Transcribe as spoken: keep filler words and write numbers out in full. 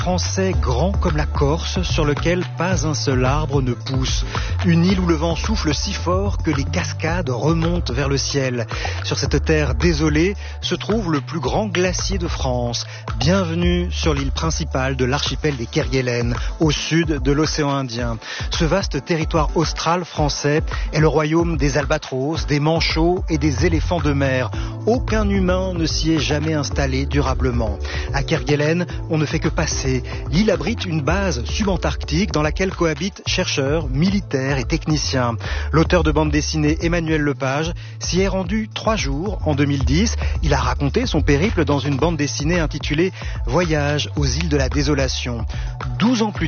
Français grand comme la Corse, sur lequel pas un seul arbre ne pousse. Une île où le vent souffle si fort que les cascades remontent vers le ciel. Sur cette terre désolée se trouve le plus grand glacier de France. Bienvenue sur l'île principale de l'archipel des Kerguelen, au sud de l'océan Indien. Ce vaste territoire austral français est le royaume des albatros, des manchots et des éléphants de mer. Aucun humain ne s'y est jamais installé durablement. À Kerguelen, on ne fait que passer. L'île abrite une base subantarctique dans laquelle cohabitent chercheurs, militaires et techniciens. L'auteur de bande dessinée Emmanuel Lepage s'y est rendu trois jours en deux mille dix. Il a raconté son périple dans une bande dessinée intitulée Voyage aux îles de la désolation. Douze ans plus